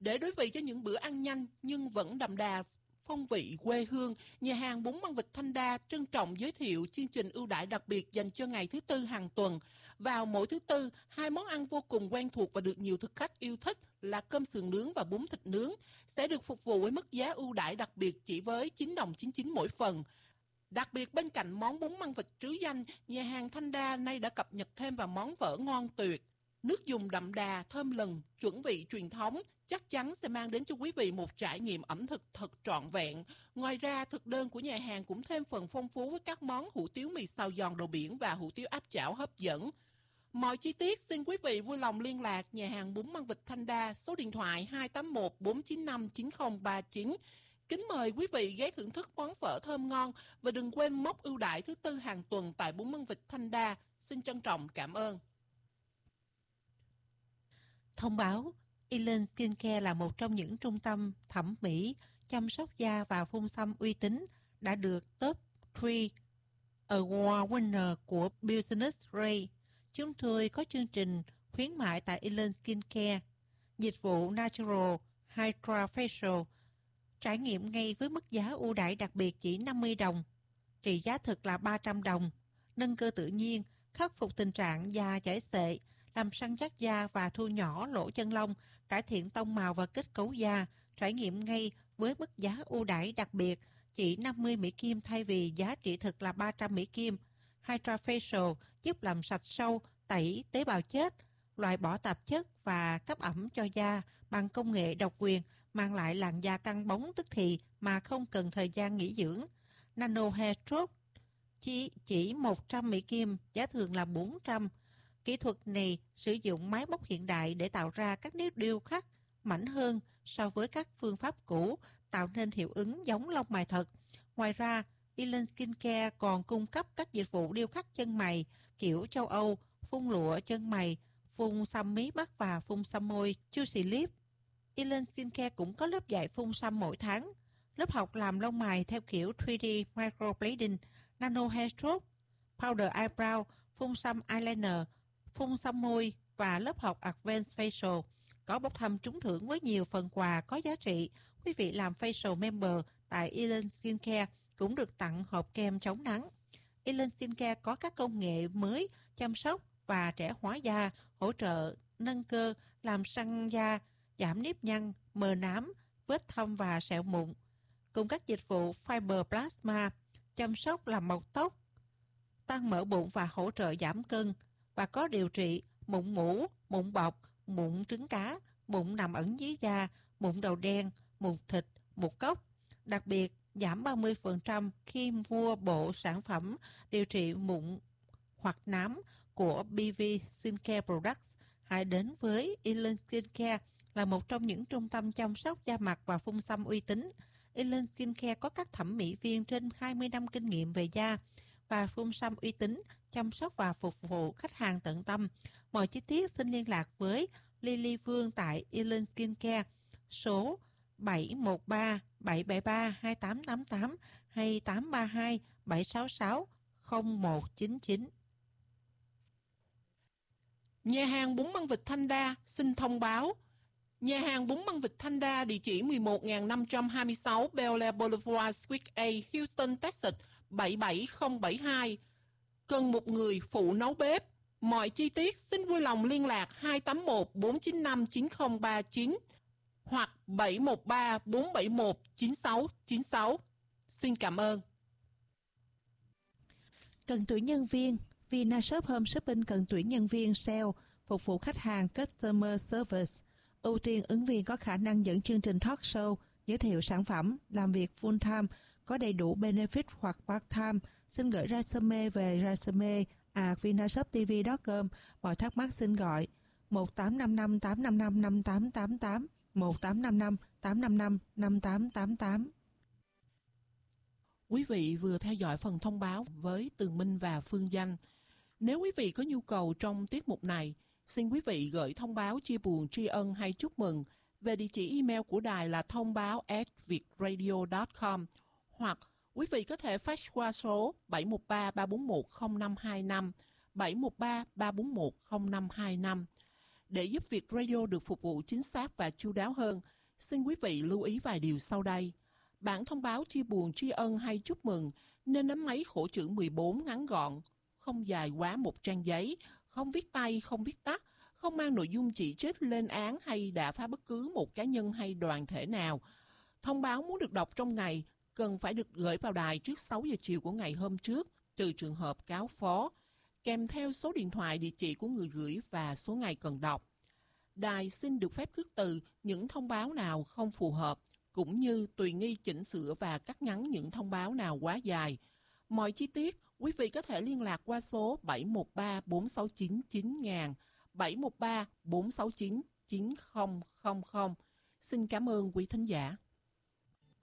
Để đối vị cho những bữa ăn nhanh nhưng vẫn đậm đà phong vị quê hương, nhà hàng bún măng vịt Thanh Đa trân trọng giới thiệu chương trình ưu đãi đặc biệt dành cho ngày thứ Tư hàng tuần. Vào mỗi thứ Tư, hai món ăn vô cùng quen thuộc và được nhiều thực khách yêu thích là cơm sườn nướng và bún thịt nướng sẽ được phục vụ với mức giá ưu đãi đặc biệt chỉ với 9 đồng 99 mỗi phần. Đặc biệt bên cạnh món bún măng vịt trứ danh, nhà hàng Thanh Đa nay đã cập nhật thêm vào món phở ngon tuyệt. Nước dùng đậm đà, thơm lừng, chuẩn vị truyền thống chắc chắn sẽ mang đến cho quý vị một trải nghiệm ẩm thực thật trọn vẹn. Ngoài ra, thực đơn của nhà hàng cũng thêm phần phong phú với các món hủ tiếu mì xào giòn đồ biển và hủ tiếu áp chảo hấp dẫn. Mọi chi tiết xin quý vị vui lòng liên lạc nhà hàng bún măng vịt Thanh Đa, số điện thoại 281 495 9039. Kính mời quý vị ghé thưởng thức món phở thơm ngon và đừng quên mốc ưu đãi thứ Tư hàng tuần tại bún măng vịt Thanh Đa. Xin trân trọng cảm ơn. Thông báo, Elen Skincare là một trong những trung tâm thẩm mỹ, chăm sóc da và phun xăm uy tín đã được Top 3 Award Winner của Business Ray. Chúng tôi có chương trình khuyến mại tại Elen Skincare, dịch vụ Natural Hydra Facial, trải nghiệm ngay với mức giá ưu đãi đặc biệt chỉ 50 đồng, trị giá thực là 300 đồng, nâng cơ tự nhiên, khắc phục tình trạng da chảy xệ, làm săn chắc da và thu nhỏ lỗ chân lông, cải thiện tông màu và kết cấu da, trải nghiệm ngay với mức giá ưu đãi đặc biệt chỉ 50 Mỹ Kim thay vì giá trị thực là 300 Mỹ Kim. Hydra Facial giúp làm sạch sâu, tẩy tế bào chết, loại bỏ tạp chất và cấp ẩm cho da bằng công nghệ độc quyền, mang lại làn da căng bóng tức thì mà không cần thời gian nghỉ dưỡng. Nano Hair Stroke chỉ 100 Mỹ Kim, giá thường là 400. Kỹ thuật này sử dụng máy móc hiện đại để tạo ra các nếp điêu khắc mảnh hơn so với các phương pháp cũ, tạo nên hiệu ứng giống lông mày thật. Ngoài ra, Elen Skincare còn cung cấp các dịch vụ điêu khắc chân mày kiểu châu Âu, phun lụa chân mày, phun xăm mí mắt và phun xăm môi Juicy Lip. Elen Skincare cũng có lớp dạy phun xăm mỗi tháng, lớp học làm lông mày theo kiểu 3D microblading, nano hair stroke, powder eyebrow, phun xăm eyeliner, phun xăm môi và lớp học Advanced Facial. Có bốc thăm trúng thưởng với nhiều phần quà có giá trị. Quý vị làm facial member tại Elen Skincare cũng được tặng hộp kem chống nắng. Elen Skincare có các công nghệ mới chăm sóc và trẻ hóa da, hỗ trợ nâng cơ, làm săn da, giảm nếp nhăn, mờ nám, vết thâm và sẹo mụn. Cùng các dịch vụ Fiber Plasma, chăm sóc làm mọc tóc, tăng mỡ bụng và hỗ trợ giảm cân, và có điều trị mụn mủ, mụn bọc, mụn trứng cá, mụn nằm ẩn dưới da, mụn đầu đen, mụn thịt, mụn cốc. Đặc biệt, giảm 30% khi mua bộ sản phẩm điều trị mụn hoặc nám của BV Skincare Products. Hãy đến với Elen Skincare, là một trong những trung tâm chăm sóc da mặt và phun xăm uy tín. Elen Skincare có các thẩm mỹ viên trên 20 năm kinh nghiệm về da và phun xăm uy tín, chăm sóc và phục vụ khách hàng tận tâm. Mọi chi tiết xin liên lạc với Lily Phương tại Elen Skincare, số 713 773 2888 hay 832 766 0199. Nhà hàng bún măng vịt Thanh Đa xin thông báo. Nhà hàng bún măng vịt Thanh Đa địa chỉ 11.526 Bel Air Boulevard, Suite A, Houston, Texas 77072. Cần một người phụ nấu bếp. Mọi chi tiết xin vui lòng liên lạc 281 495 9039 hoặc 713 471 9696. Xin cảm ơn. Cần tuyển nhân viên, Vinashop Home Shopping cần tuyển nhân viên sale, phục vụ khách hàng Customer Service. Ưu tiên ứng viên có khả năng dẫn chương trình talk show, giới thiệu sản phẩm, làm việc full time, có đầy đủ benefit hoặc part time. Xin gửi resume về resume@vinashoptv.com. Mọi thắc mắc xin gọi 1855 855 5888, 1855 855 5888. Quý vị vừa theo dõi phần thông báo với Tường Minh và Phương Danh. Nếu quý vị có nhu cầu trong tiết mục này, xin quý vị gửi thông báo chia buồn, tri ân hay chúc mừng về địa chỉ email của đài là thông báo@vietradio.com, hoặc quý vị có thể fax qua số 713 341 0525, 713 341 0525. Để giúp việc radio được phục vụ chính xác và chu đáo hơn, xin quý vị lưu ý vài điều sau đây. Bản thông báo chia buồn, tri ân hay chúc mừng nên nắm máy khổ chữ 14 ngắn gọn, không dài quá một trang giấy, không viết tay, không viết tắt, không mang nội dung chỉ trích, lên án hay đả phá bất cứ một cá nhân hay đoàn thể nào. Thông báo muốn được đọc trong ngày cần phải được gửi vào đài trước 6 giờ chiều của ngày hôm trước, trừ trường hợp cáo phó, kèm theo số điện thoại, địa chỉ của người gửi và số ngày cần đọc. Đài xin được phép khước từ những thông báo nào không phù hợp, cũng như tùy nghi chỉnh sửa và cắt ngắn những thông báo nào quá dài. Mọi chi tiết, quý vị có thể liên lạc qua số 713 469 9000, 713 469 9000. Xin cảm ơn quý thính giả.